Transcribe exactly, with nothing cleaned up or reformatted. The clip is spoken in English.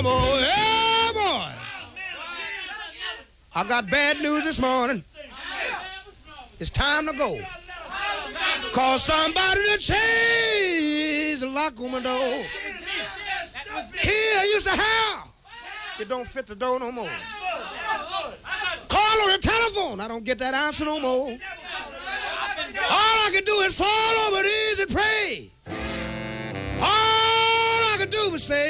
no more. Hey, boys. I got bad news this morning. It's time to go. Call somebody to change the lock on my door. Here I used to have. It don't fit the door no more. Call on the telephone. I don't get that answer no more. All I can do is fall over these and pray. All I can do is say,